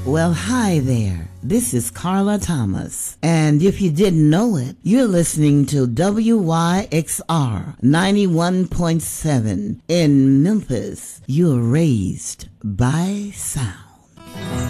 Well, hi there. This is Carla Thomas. And if you didn't know it, you're listening to WYXR 91.7 in Memphis. You're raised by sound.